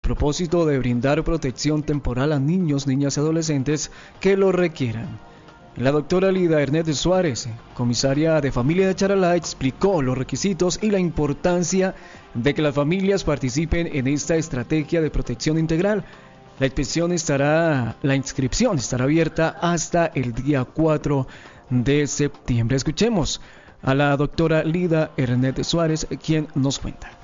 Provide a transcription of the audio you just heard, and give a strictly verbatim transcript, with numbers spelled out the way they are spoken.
propósito de brindar protección temporal a niños, niñas y adolescentes que lo requieran. La doctora Lida Ernest Suárez, comisaria de familia de Charalá, explicó los requisitos y la importancia de que las familias participen en esta estrategia de protección integral. La inspección estará, la inscripción estará abierta hasta el día cuatro de septiembre. Escuchemos a la doctora Lida Ernest Suárez, quien nos cuenta.